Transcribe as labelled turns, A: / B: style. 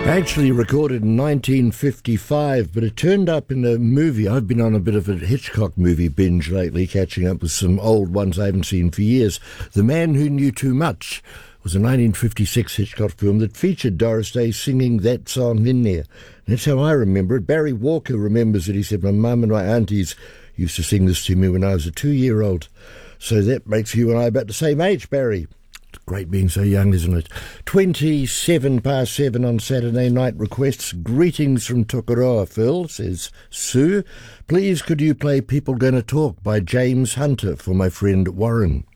A: Actually recorded in 1955, but it turned up in a movie. I've been on a bit of a Hitchcock movie binge lately, catching up with some old ones I haven't seen for years. The Man Who Knew Too Much was a 1956 Hitchcock film that featured Doris Day singing that song in there. That's how I remember it. Barry Walker remembers it. He said, my mum and my aunties used to sing this to me when I was a 2-year-old. So that makes you and I about the same age, Barry. It's great being so young, isn't it? 7:27 on Saturday night requests. Greetings from Tokoroa, Phil, says Sue. Please could you play People Gonna Talk by James Hunter for my friend Warren?